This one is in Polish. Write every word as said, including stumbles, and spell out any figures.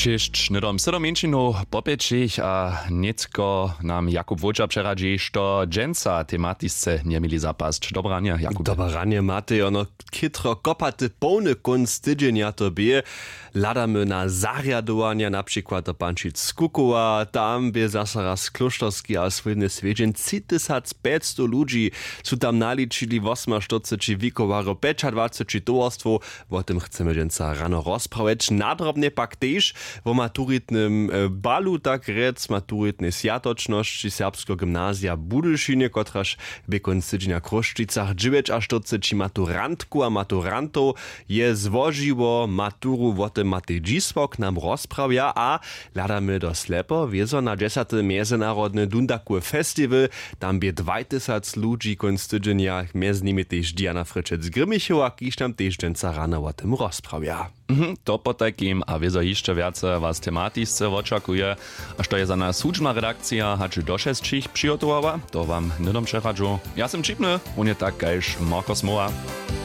Cześć, nydom sedomienčinu popečich a necko nam Jakub Wojcza przeradzi, što dżęca tematisce nie mieli zapast. Dobranie, Jakub. Dobranie, Matej, ono kitro kopaty pełny kunst tydzienia to bie. Ladamy na zariadowania, na przykład do Pančic Skukowa, tam bie zasa raz klosztorski a swojny swiedzień trzytysiąc pięćset ludzi su tam naliczyli ośmioczterdzieści wikowaro dwadzieścia towarstwo. O tym chcemy dżęca rano rozprawiać. Nadrobnie pak też w maturitnym balu, tak rec, maturitnej sjatoczności serbskiego gimnazja Budyszynie, kotraż w konstytucyjna Kruszczycach dziewięćdziesiąt maturantku a maturantów je zwożyło maturu w tym Matej Dzisłok nam rozprawia, a ladamy do slepo wiezo na dziesiąty międzynarodny Dundaku Festival, tam bie dwa tysiące ludzi konstytucyjna, między nimi też Diana Fryczec-Grymichowa, kiż tam też dżęca rano o tym rozprawia. Mhm, to po takim, a wiezo jeszcze więcej was tematisce oczekuje. A što je za nas służbna redakcja, haczy do šestčich przygotowała, to wam nydom przeradzu. Ja sam Čipny, on je tak kajż Marko Smoła.